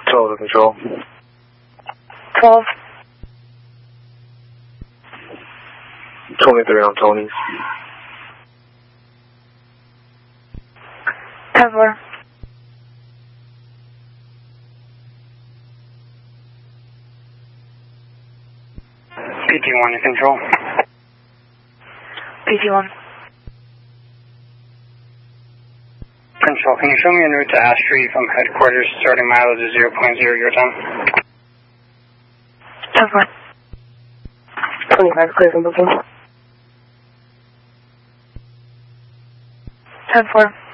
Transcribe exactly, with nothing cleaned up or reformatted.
twelve to control. twelve. twenty-three on Tony's. ten four. P T one to control. P T one. Control, can you show me en route to Ash Street from headquarters, starting mileage is zero point zero your time? ten four. twenty-five, clear from booking. ten four.